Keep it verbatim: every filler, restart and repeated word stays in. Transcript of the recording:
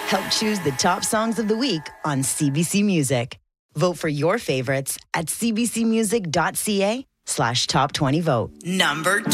Help choose the top songs of the week on C B C Music. Vote for your favorites at cbcmusic.ca slash top 20 vote. Number